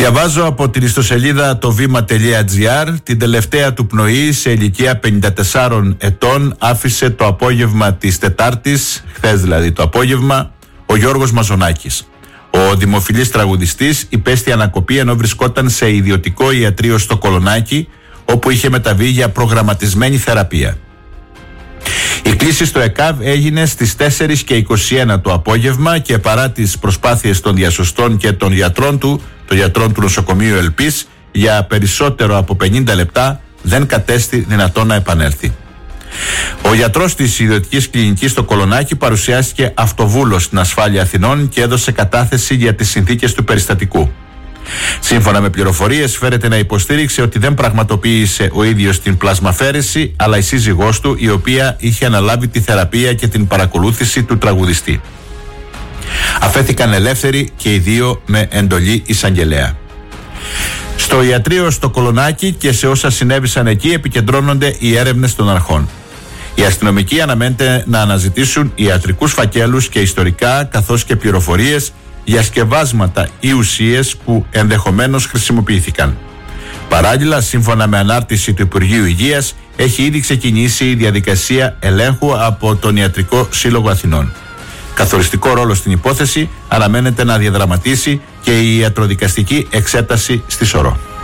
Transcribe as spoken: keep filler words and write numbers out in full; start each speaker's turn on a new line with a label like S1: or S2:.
S1: Διαβάζω από την ιστοσελίδα το βήμα τελεία τζι άρ. Την τελευταία του πνοή σε ηλικία πενήντα τεσσάρων ετών άφησε το απόγευμα της Τετάρτης, χθες δηλαδή το απόγευμα, ο Γιώργος Μαζονάκης. Ο δημοφιλής τραγουδιστής υπέστη ανακοπή ενώ βρισκόταν σε ιδιωτικό ιατρείο στο Κολονάκι, όπου είχε μεταβεί για προγραμματισμένη θεραπεία. Η κλήση στο ΕΚΑΒ έγινε στις τέσσερις και είκοσι ένα το απόγευμα και παρά τις προσπάθειες των διασωστών και των γιατρών του, των γιατρών του νοσοκομείου Ελπής, για περισσότερο από πενήντα λεπτά δεν κατέστη δυνατόν να επανέλθει. Ο γιατρός της ιδιωτικής κλινικής στο Κολονάκι παρουσιάστηκε αυτοβούλος στην ασφάλεια Αθηνών και έδωσε κατάθεση για τις συνθήκες του περιστατικού. Σύμφωνα με πληροφορίες, φέρεται να υποστήριξε ότι δεν πραγματοποίησε ο ίδιος την πλασμαφέρεση, αλλά η σύζυγός του, η οποία είχε αναλάβει τη θεραπεία και την παρακολούθηση του τραγουδιστή. Αφέθηκαν ελεύθεροι και οι δύο με εντολή εισαγγελέα. Στο ιατρείο στο Κολονάκι και σε όσα συνέβησαν εκεί επικεντρώνονται οι έρευνες των αρχών. Οι αστυνομικοί αναμένεται να αναζητήσουν ιατρικούς φακέλους και ιστορικά, καθώς και πληροφορίες για σκευάσματα ή ουσίες που ενδεχομένως χρησιμοποιήθηκαν. Παράλληλα, σύμφωνα με ανάρτηση του Υπουργείου Υγείας, έχει ήδη ξεκινήσει η διαδικασία ελέγχου από τον Ιατρικό Σύλλογο Αθηνών. Καθοριστικό ρόλο στην υπόθεση αναμένεται να διαδραματίσει και η ιατροδικαστική εξέταση στη Σωρό.